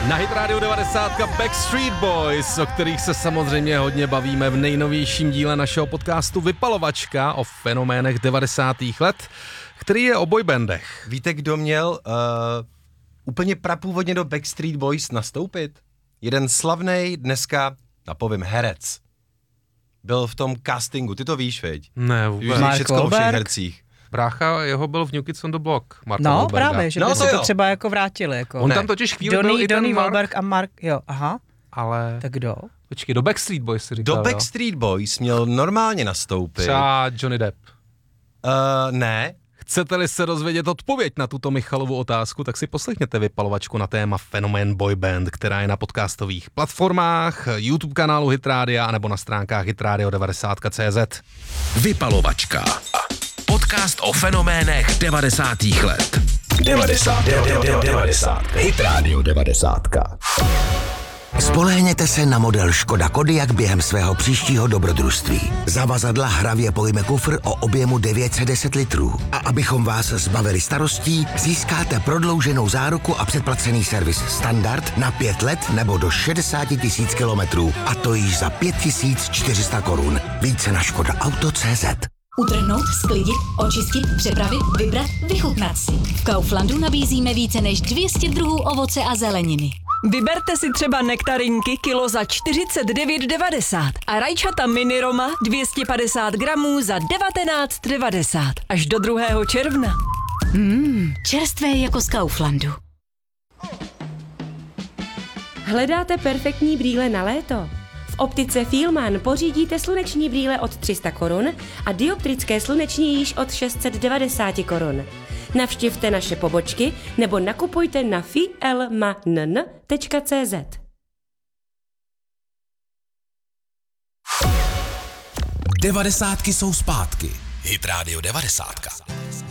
Na Hit Radio 90 Backstreet Boys, o kterých se samozřejmě hodně bavíme v nejnovějším díle našeho podcastu Vypalovačka o fenoménech 90. let, který je o boybandech. Víte, kdo měl úplně prapůvodně do Backstreet Boys nastoupit? Jeden slavnej dneska, napovím, herec. Byl v tom castingu, ty to víš, veď? Ne, vůbec. Víš všecko o všech hercích. Brácha jeho byl v New Kids on the Block, Marka No Wahlberga. právě, že by si to třeba jako vrátili. Jako. On tam totiž chvíli byl i ten Donnie Mark. Wahlberg a Mark, jo, aha. Ale... Tak kdo? Počkej, do Backstreet Boys si říkal, Do Backstreet Boys měl normálně nastoupit. Třeba Johnny Depp. Ne. Chcete-li se dozvědět odpověď na tuto Michalovu otázku, tak si poslechněte Vypalovačku na téma fenomén boyband, která je na podcastových platformách, YouTube kanálu Hit Radio nebo na stránkách hitradio90.cz. Vypalovačka. Podcast o fenoménech 90. let. 90. Hit Radio 90. Spolehněte se na model Škoda Kodiaq během svého příštího dobrodružství. Zavazadla hravě pojme kufr o objemu 910 litrů. A abychom vás zbavili starostí, získáte prodlouženou záruku a předplacený servis standard na 5 let nebo do 60 000 kilometrů. A to již za 5 400 korun. Více na škodaauto.cz. Utrhnout, sklidit, očistit, přepravit, vybrat, vychutnat si. V Kauflandu nabízíme více než 200 druhů ovoce a zeleniny. Vyberte si třeba nektarinky kilo za 49,90 a rajčata mini Roma 250 gramů za 19,90 až do 2. června. Čerstvé jako z Kauflandu. Hledáte perfektní brýle na léto? V optice Fielmann pořídíte sluneční brýle od 300 korun a dioptrické sluneční již od 690 korun. Navštivte naše pobočky nebo nakupujte na fielmann.cz. 90 jsou zpátky. Hit Radio 90.